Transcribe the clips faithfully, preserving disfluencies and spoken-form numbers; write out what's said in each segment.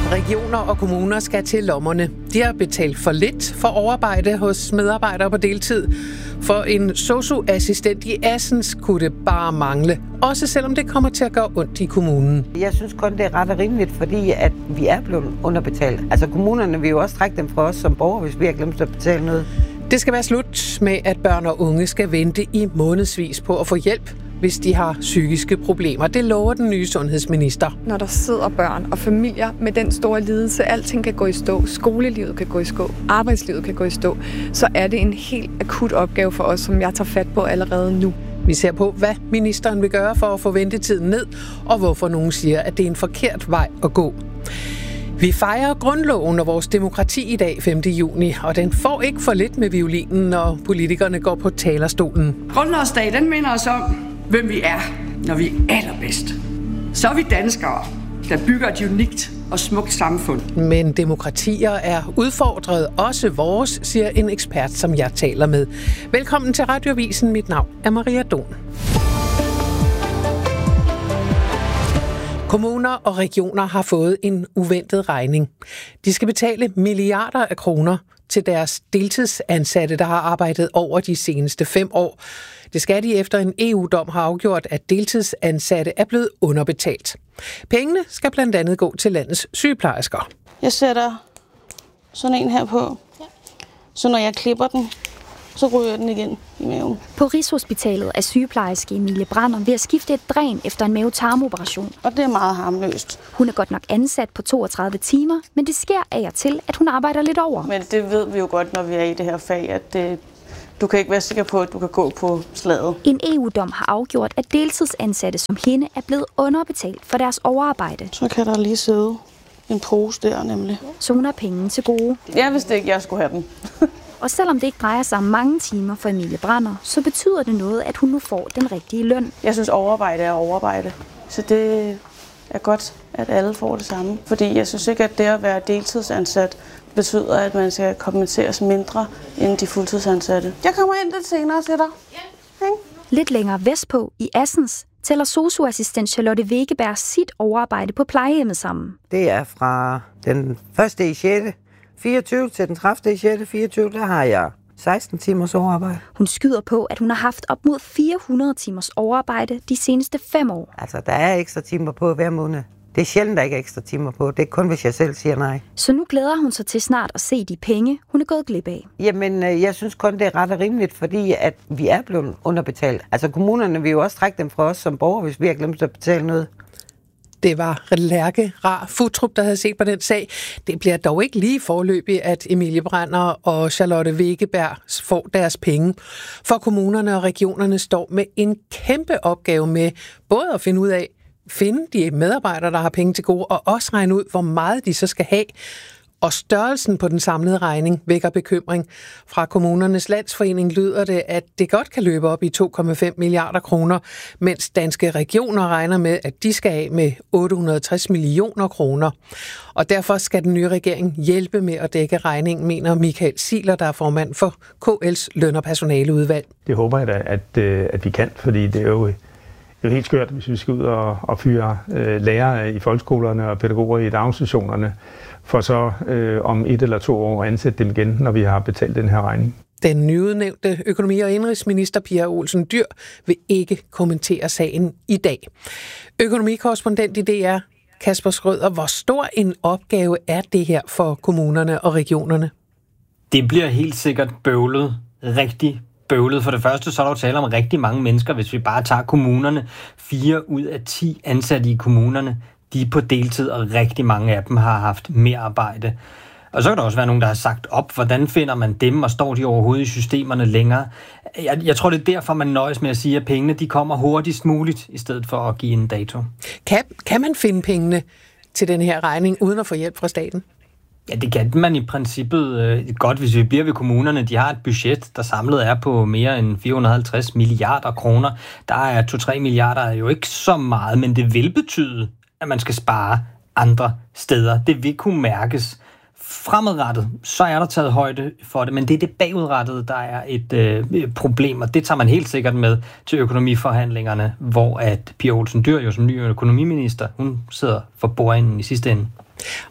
Regioner og kommuner skal til lommerne. De har betalt for lidt for overarbejde hos medarbejdere på deltid. For en sosu-assistent i Assens kunne det bare mangle. Også selvom det kommer til at gøre ondt i kommunen. Jeg synes kun, det er ret og rimeligt, fordi at vi er blevet underbetalt. Altså kommunerne vil jo også trække dem fra os som borgere, hvis vi har glemt at betale noget. Det skal være slut med, at børn og unge skal vente i månedsvis på at få hjælp, hvis de har psykiske problemer. Det lover den nye sundhedsminister. Når der sidder børn og familier med den store lidelse, alting kan gå i stå, skolelivet kan gå i stå, arbejdslivet kan gå i stå, så er det en helt akut opgave for os, som jeg tager fat på allerede nu. Vi ser på, hvad ministeren vil gøre for at få ventetiden ned, og hvorfor nogen siger, at det er en forkert vej at gå. Vi fejrer grundloven og vores demokrati i dag, femte juni, og den får ikke for lidt med violinen, når politikerne går på talerstolen. Grundlovsdag, den minder os om, hvem vi er, når vi er allerbedst. Så er vi danskere, der bygger et unikt og smukt samfund. Men demokratier er udfordret, også vores, siger en ekspert, som jeg taler med. Velkommen til Radioavisen. Mit navn er Maria Don. Kommuner og regioner har fået en uventet regning. De skal betale milliarder af kroner til deres deltidsansatte, der har arbejdet over de seneste fem år. Det skal de efter en E U-dom har afgjort, at deltidsansatte er blevet underbetalt. Pengene skal blandt andet gå til landets sygeplejersker. Jeg sætter sådan en her på, så når jeg klipper den, så ryger den igen i maven. På Rigshospitalet er sygeplejerske Emilie Brander ved at skifte et dræn efter en mave-tarm-operation. Og det er meget harmløst. Hun er godt nok ansat på toogtredive timer, men det sker af og til, at hun arbejder lidt over. Men det ved vi jo godt, når vi er i det her fag, at det, du kan ikke være sikker på, at du kan gå på slaget. En E U-dom har afgjort, at deltidsansatte som hende er blevet underbetalt for deres overarbejde. Så kan der lige sidde en pose der nemlig. Så hun har penge til gode. Jeg vidste ikke, jeg skulle have den. Og selvom det ikke drejer sig om mange timer for Emilie Brander, så betyder det noget, at hun nu får den rigtige løn. Jeg synes, overarbejde er overarbejde. Så det er godt, at alle får det samme. Fordi jeg synes ikke, at det at være deltidsansat betyder, at man skal kompenseres mindre end de fuldtidsansatte. Jeg kommer ind lidt senere til dig. Ja. Lidt længere vestpå i Assens tæller sosu-assistent Charlotte Wegeberg sit overarbejde på plejehjemmet sammen. Det er fra den første i sjette fireogtyve til den tredivte i sjette fireogtyve, der har jeg seksten timers overarbejde. Hun skyder på, at hun har haft op mod fire hundrede timers overarbejde de seneste fem år. Altså, der er ekstra timer på hver måned. Det er sjældent, der ikke er ekstra timer på. Det er kun, hvis jeg selv siger nej. Så nu glæder hun sig til snart at se de penge, hun er gået glip af. Jamen, jeg synes kun, det er ret og rimeligt, fordi at vi er blevet underbetalt. Altså, kommunerne vil jo også trække dem fra os som borgere, hvis vi har glemt at betale noget. Det var Lærke Rar Futtrup, der havde set på den sag. Det bliver dog ikke lige foreløbigt, at Emilie Brander og Charlotte Wegeberg får deres penge. For kommunerne og regionerne står med en kæmpe opgave med både at finde ud af, finde de medarbejdere, der har penge til gode, og også regne ud, hvor meget de så skal have. Og størrelsen på den samlede regning vækker bekymring. Fra Kommunernes Landsforening lyder det, at det godt kan løbe op i to komma fem milliarder kroner, mens Danske Regioner regner med, at de skal af med otte hundrede og tres millioner kroner. Og derfor skal den nye regering hjælpe med at dække regningen, mener Michael Siler, der er formand for K L's løn- og personaleudvalg. Det håber jeg da, at, at vi kan, fordi det er jo... Det er jo helt skørt, hvis vi skal ud og, og fyre øh, lærere i folkeskolerne og pædagoger i daginstitutionerne, for så øh, om et eller to år at ansætte dem igen, når vi har betalt den her regning. Den nyudnævnte økonomi- og indrigsminister Pia Olsen Dyhr vil ikke kommentere sagen i dag. Økonomikorrespondent i D R, Kasper Schrøder, hvor stor en opgave er det her for kommunerne og regionerne? Det bliver helt sikkert bøvlet, rigtig bøvlet. For det første, så er der jo tale om rigtig mange mennesker, hvis vi bare tager kommunerne. Fire ud af ti ansatte i kommunerne, de er på deltid, og rigtig mange af dem har haft mere arbejde. Og så kan der også være nogen, der har sagt op, hvordan finder man dem, og står de overhovedet i systemerne længere? Jeg, jeg tror, det er derfor, man nøjes med at sige, at pengene de kommer hurtigst muligt, i stedet for at give en dato. Kan, kan man finde pengene til den her regning, uden at få hjælp fra staten? Ja, det kan man i princippet øh, godt, hvis vi bliver ved kommunerne. De har et budget, der samlet er på mere end fire hundrede og halvtreds milliarder kroner. Der er to til tre milliarder jo ikke så meget, men det vil betyde, at man skal spare andre steder. Det vil kunne mærkes. Fremadrettet, så er der taget højde for det, men det er det bagudrettede, der er et øh, problem, og det tager man helt sikkert med til økonomiforhandlingerne, hvor at Pia Olsen Dyhr jo som ny økonomiminister, hun sidder for bordenden i sidste ende.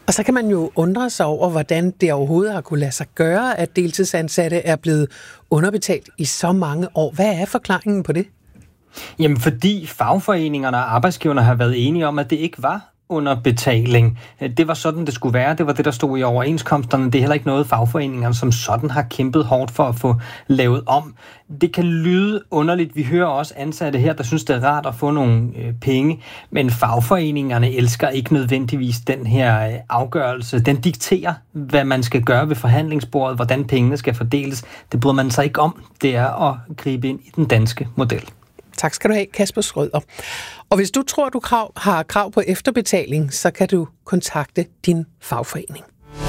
Og så kan man jo undre sig over, hvordan det overhovedet har kunne lade sig gøre, at deltidsansatte er blevet underbetalt i så mange år. Hvad er forklaringen på det? Jamen, fordi fagforeningerne og arbejdsgiverne har været enige om, at det ikke var underbetaling. Det var sådan, det skulle være. Det var det, der stod i overenskomsterne. Det er heller ikke noget, fagforeningerne som sådan har kæmpet hårdt for at få lavet om. Det kan lyde underligt. Vi hører også ansatte her, der synes, det er rart at få nogle øh, penge, men fagforeningerne elsker ikke nødvendigvis den her øh, afgørelse. Den dikterer, hvad man skal gøre ved forhandlingsbordet, hvordan pengene skal fordeles. Det bryder man sig ikke om. Det er at gribe ind i den danske model. Tak skal du have, Kasper Schrøder. Og hvis du tror, du krav, har krav på efterbetaling, så kan du kontakte din fagforening.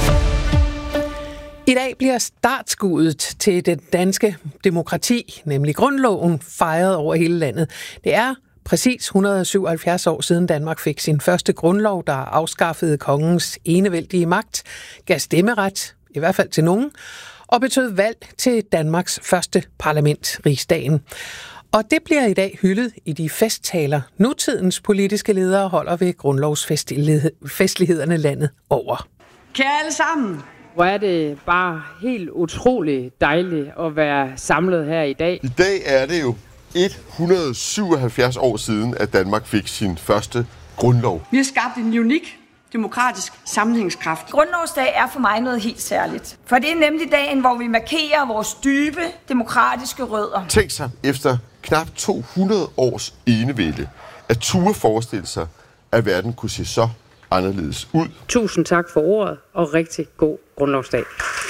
I dag bliver startskuddet til det danske demokrati, nemlig grundloven, fejret over hele landet. Det er præcis et hundrede og syvoghalvfjerds år siden Danmark fik sin første grundlov, der afskaffede kongens enevældige magt, gav stemmeret, i hvert fald til nogen, og betød valg til Danmarks første parlament, Rigsdagen. Og det bliver i dag hyldet i de festtaler, nutidens politiske ledere holder ved grundlovsfestlighederne landet over. Kære alle sammen. Hvor er det bare helt utroligt dejligt at være samlet her i dag. I dag er det jo et hundrede og syvoghalvfjerds år siden, at Danmark fik sin første grundlov. Vi har skabt en unik demokratisk sammenhængskraft. Grundlovsdag er for mig noget helt særligt. For det er nemlig dagen, hvor vi markerer vores dybe demokratiske rødder. Tænk sig efter knap to hundrede års enevælde at turde forestille sig, at verden kunne se så anderledes ud. Tusind tak for ordet, og rigtig god grundlovsdag.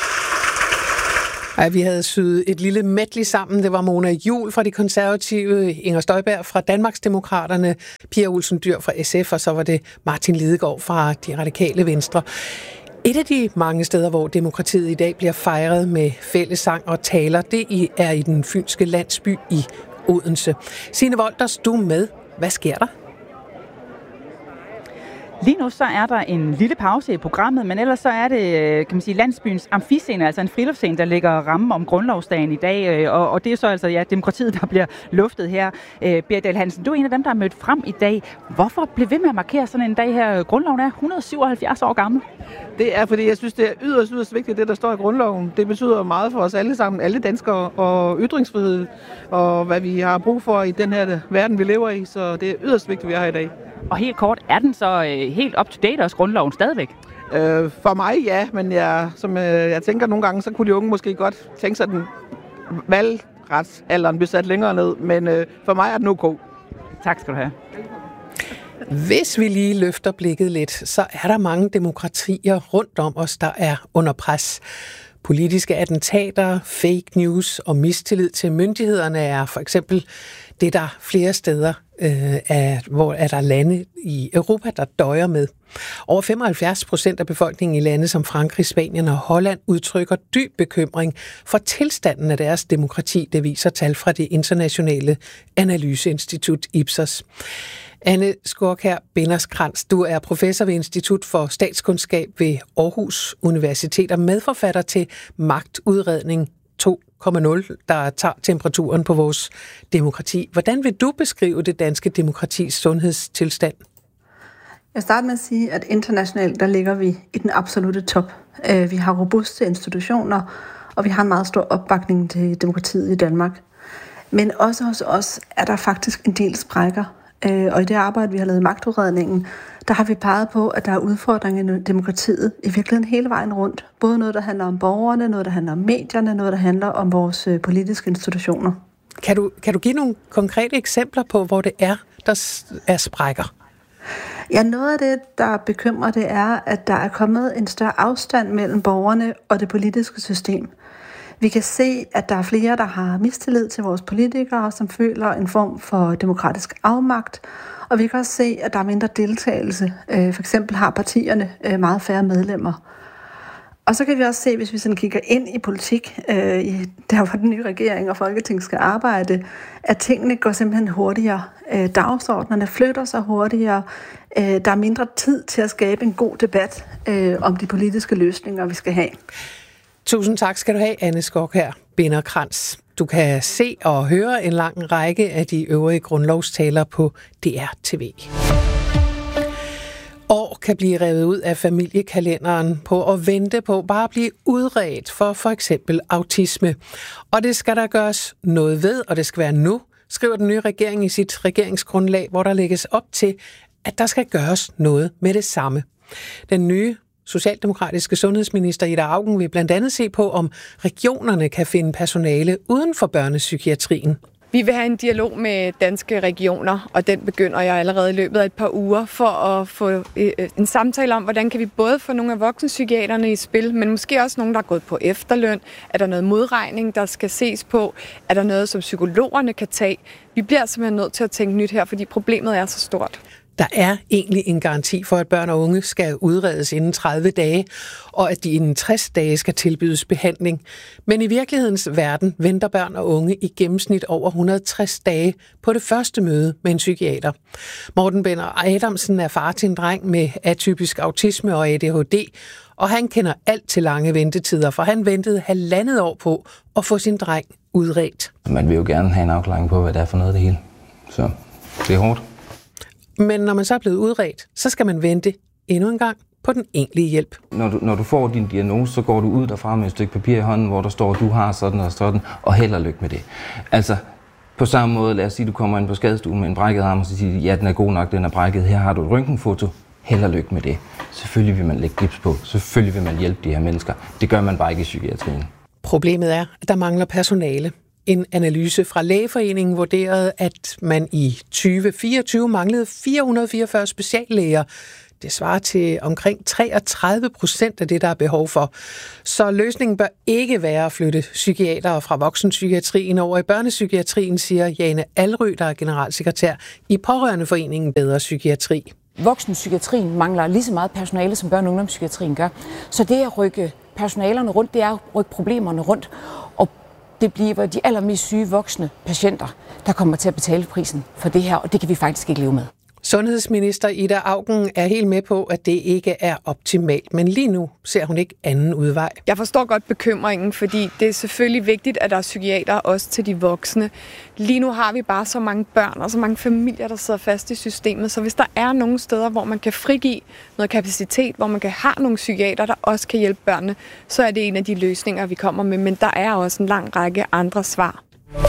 Ej, vi havde syet et lille medley sammen. Det var Mona Juul fra De Konservative, Inger Støjberg fra Danmarksdemokraterne, Pia Olsen Dyhr fra S F, og så var det Martin Lidegaard fra De Radikale Venstre. Et af de mange steder, hvor demokratiet i dag bliver fejret med fællessang og taler, det er i den fynske landsby i Odense. Signe Wolters, du er med. Hvad sker der? Lige nu så er der en lille pause i programmet, men ellers så er det, kan man sige, landsbyens amfiscene, altså en friluftsscene, der ligger ramme om grundlovsdagen i dag, og, og det er så altså ja, demokratiet, der bliver luftet her. Berit Dahl Hansen, du er en af dem, der er mødt frem i dag. Hvorfor blev ved med at markere sådan en dag her? Grundloven er et hundrede og syvoghalvfjerds år gammel. Det er, fordi jeg synes, det er yderst, yderst vigtigt, det der står i grundloven. Det betyder meget for os alle sammen, alle danskere, og ytringsfrihed, og hvad vi har brug for i den her verden, vi lever i. Så det er yderst vigtigt, vi er her i dag. Og helt kort, er den så øh, helt up-to-date også, grundloven stadigvæk? Øh, for mig ja, men jeg, som øh, jeg tænker nogle gange, så kunne de unge måske godt tænke sig, at den valgretsalderen blev sat længere ned, men øh, for mig er den ok. Tak skal du have. Hvis vi lige løfter blikket lidt, så er der mange demokratier rundt om os, der er under pres. Politiske attentater, fake news og mistillid til myndighederne er for eksempel det, der flere steder, øh, er, hvor er der lande i Europa, der døjer med. Over femoghalvfjerds procent af befolkningen i lande som Frankrig, Spanien og Holland udtrykker dyb bekymring for tilstanden af deres demokrati, det viser tal fra det internationale analyseinstitut Ipsos. Anne Skorkær Binderskrantz, du er professor ved Institut for Statskundskab ved Aarhus Universitet og medforfatter til Magtudredning to komma nul, der tager temperaturen på vores demokrati. Hvordan vil du beskrive det danske demokratis sundhedstilstand? Jeg starter med at sige, at internationalt der ligger vi i den absolute top. Vi har robuste institutioner, og vi har en meget stor opbakning til demokratiet i Danmark. Men også hos os er der faktisk en del sprækker. Og i det arbejde, vi har lavet i Magtudredningen, der har vi peget på, at der er udfordringer i demokratiet i virkeligheden hele vejen rundt. Både noget, der handler om borgerne, noget, der handler om medierne, noget, der handler om vores politiske institutioner. Kan du, kan du give nogle konkrete eksempler på, hvor det er, der er sprækker? Ja, noget af det, der bekymrer, det er, at der er kommet en større afstand mellem borgerne og det politiske system. Vi kan se, at der er flere, der har mistillid til vores politikere, som føler en form for demokratisk afmagt. Og vi kan også se, at der er mindre deltagelse. For eksempel har partierne meget færre medlemmer. Og så kan vi også se, hvis vi sådan kigger ind i politik, der hvor den nye regering og Folketing skal arbejde, at tingene går simpelthen hurtigere. Dagsordnerne flytter sig hurtigere. Der er mindre tid til at skabe en god debat om de politiske løsninger, vi skal have. Tusind tak skal du have, Anne Skorkær Binderskrantz. Du kan se og høre en lang række af de øvrige grundlovstaler på D R T V. År kan blive revet ud af familiekalenderen på at vente på bare at blive udredt for for eksempel autisme. Og det skal der gøres noget ved, og det skal være nu, skriver den nye regering i sit regeringsgrundlag, hvor der lægges op til, at der skal gøres noget med det samme. Den nye socialdemokratiske sundhedsminister Ida Auken vil blandt andet se på, om regionerne kan finde personale uden for børnepsykiatrien. Vi vil have en dialog med danske regioner, og den begynder jeg allerede i løbet af et par uger, for at få en samtale om, hvordan kan vi både få nogle af voksenpsykiaterne i spil, men måske også nogle, der er gået på efterløn. Er der noget modregning, der skal ses på? Er der noget, som psykologerne kan tage? Vi bliver simpelthen nødt til at tænke nyt her, fordi problemet er så stort. Der er egentlig en garanti for, at børn og unge skal udredes inden tredive dage, og at de inden tres dage skal tilbydes behandling. Men i virkelighedens verden venter børn og unge i gennemsnit over et hundrede og tres dage på det første møde med en psykiater. Morten Benner Adamsen er far til en dreng med atypisk autisme og A D H D, og han kender alt til lange ventetider, for han ventede halvandet år på at få sin dreng udredt. Man vil jo gerne have en afklaring på, hvad det er for noget det hele. Så det er hårdt. Men når man så er blevet udredt, så skal man vente endnu en gang på den egentlige hjælp. Når du, når du får din diagnose, så går du ud derfra med et stykke papir i hånden, hvor der står, at du har sådan og sådan, og held og lykke med det. Altså, på samme måde, lad os sige, at du kommer ind på skadestuen med en brækket arm, og så siger ja, den er god nok, den er brækket, her har du et røntgenfoto, held og lykke med det. Selvfølgelig vil man lægge gips på, selvfølgelig vil man hjælpe de her mennesker. Det gør man bare ikke i psykiatrien. Problemet er, at der mangler personale. En analyse fra Lægeforeningen vurderede, at man i tyve fireogtyve manglede fire hundrede og fireogfyrre speciallæger. Det svarer til omkring treogtredive procent af det, der er behov for. Så løsningen bør ikke være at flytte psykiatere fra voksenpsykiatrien over i børnepsykiatrien, siger Jane Alrø, der er generalsekretær i Pårørendeforeningen Bedre Psykiatri. Voksenpsykiatrien mangler lige så meget personale, som børne- og ungdomspsykiatrien gør. Så det at rykke personalerne rundt, det er at rykke problemerne rundt. Og det bliver de allermest syge voksne patienter, der kommer til at betale prisen for det her, og det kan vi faktisk ikke leve med. Sundhedsminister Ida Auken er helt med på, at det ikke er optimalt, men lige nu ser hun ikke anden udvej. Jeg forstår godt bekymringen, fordi det er selvfølgelig vigtigt, at der er psykiater også til de voksne. Lige nu har vi bare så mange børn og så mange familier, der sidder fast i systemet, så hvis der er nogle steder, hvor man kan frigive noget kapacitet, hvor man kan have nogle psykiater, der også kan hjælpe børnene, så er det en af de løsninger, vi kommer med, men der er også en lang række andre svar.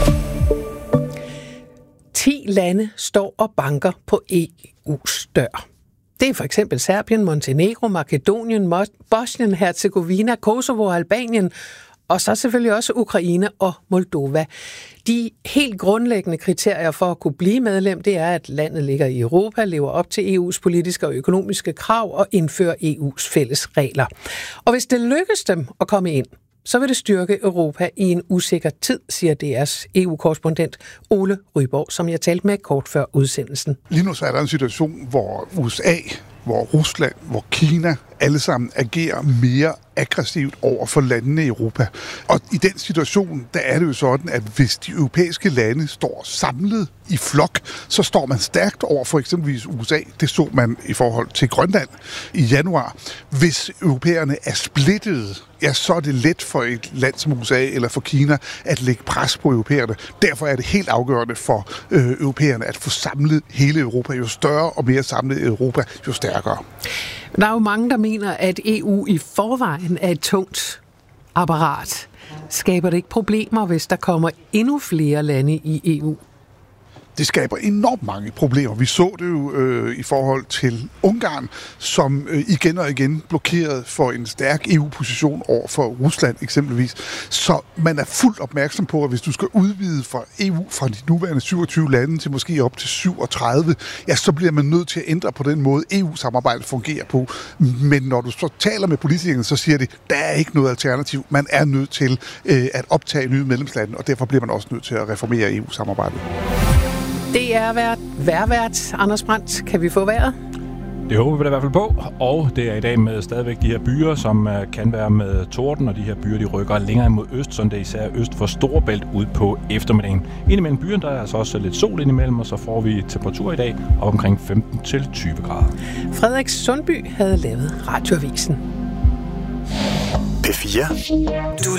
ti lande står og banker på E U's dør. Det er for eksempel Serbien, Montenegro, Makedonien, Bosnien, Herzegovina, Kosovo og Albanien, og så selvfølgelig også Ukraine og Moldova. De helt grundlæggende kriterier for at kunne blive medlem, det er, at landet ligger i Europa, lever op til E U's politiske og økonomiske krav og indfører E U's fælles regler. Og hvis det lykkes dem at komme ind, så vil det styrke Europa i en usikker tid, siger D R's E U-korrespondent Ole Ryborg, som jeg talte med kort før udsendelsen. Lige nu så er der en situation, hvor U S A, hvor Rusland, hvor Kina alle sammen agerer mere aggressivt over for landene i Europa. Og i den situation, der er det jo sådan, at hvis de europæiske lande står samlet i flok, så står man stærkt over for eksempelvis U S A. Det så man i forhold til Grønland i januar. Hvis europæerne er splittede, ja, så er det let for et land som U S A eller for Kina at lægge pres på europæerne. Derfor er det helt afgørende for øh, europæerne at få samlet hele Europa. Jo større og mere samlet Europa, jo stærkere. Der er jo mange, der mener, at E U i forvejen er et tungt apparat. Skaber det ikke problemer, hvis der kommer endnu flere lande i E U? Det skaber enormt mange problemer. Vi så det jo øh, i forhold til Ungarn, som øh, igen og igen blokerede for en stærk E U-position over for Rusland eksempelvis. Så man er fuldt opmærksom på, at hvis du skal udvide fra E U fra de nuværende syvogtyve lande til måske op til syvogtredive, ja, så bliver man nødt til at ændre på den måde, E U-samarbejdet fungerer på. Men når du så taler med politikerne, så siger de, der er ikke noget alternativ. Man er nødt til øh, at optage nye medlemslande, og derfor bliver man også nødt til at reformere E U-samarbejdet. Det er vært, værvært. Anders Brandt, kan vi få vejret? Det håber vi da i hvert fald på, og det er i dag med stadigvæk de her byer, som kan være med torden, og de her byer, de rykker længere imod øst, så det er især øst for Storebælt ud på eftermiddagen. Indimellem byen, der er altså også lidt sol indimellem, og så får vi temperatur i dag op omkring femten til tyve grader. Frederik Sundby havde lavet Radioavisen. P fire. Du